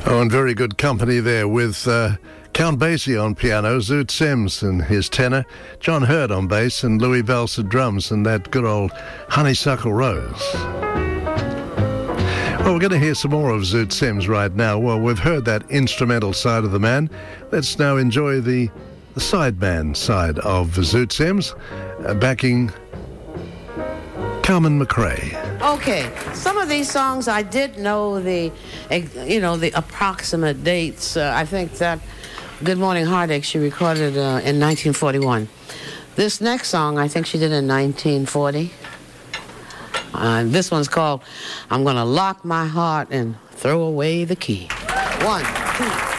Oh, and very good company there with Count Basie on piano, Zoot Sims and his tenor, John Hurt on bass, and Louis Bells at drums, and that good old Honeysuckle Rose. Well, we're going to hear some more of Zoot Sims right now. Well, we've heard that instrumental side of the man. Let's now enjoy the sideman side of Zoot Sims, backing Carmen McRae. Okay, some of these songs I did know the approximate dates. I think that Good Morning Heartache she recorded in 1941. This next song I think she did in 1940. This one's called I'm Gonna Lock My Heart and Throw Away the Key. 1, 2.